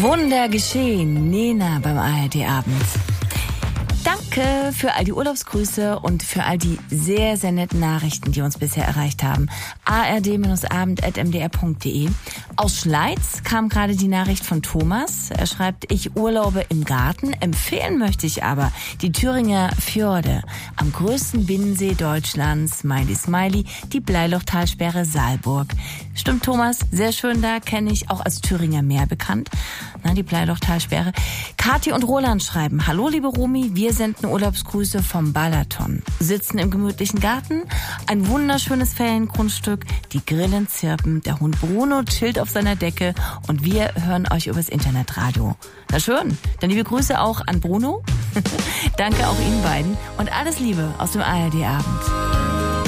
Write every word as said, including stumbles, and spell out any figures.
Wunder geschehen, Nena beim A R D-Abend. Danke für all die Urlaubsgrüße und für all die sehr, sehr netten Nachrichten, die uns bisher erreicht haben. a r d abend at m d r punkt d e. Aus Schleiz kam gerade die Nachricht von Thomas. Er schreibt, ich urlaube im Garten. Empfehlen möchte ich aber die Thüringer Fjorde am größten Binnensee Deutschlands, Smiley Smiley, die Bleilochtalsperre Saalburg. Stimmt, Thomas, sehr schön da, kenne ich auch als Thüringer Meer bekannt. Na, die Bleilochtalsperre. Kathi und Roland schreiben, hallo liebe Romy, wir senden Urlaubsgrüße vom Balaton. Sitzen im gemütlichen Garten, ein wunderschönes Feriengrundstück, die Grillen zirpen, der Hund Bruno chillt auf seiner Decke und wir hören euch übers Internetradio. Na schön, dann liebe Grüße auch an Bruno. Danke auch Ihnen beiden und alles Liebe aus dem A R D-Abend.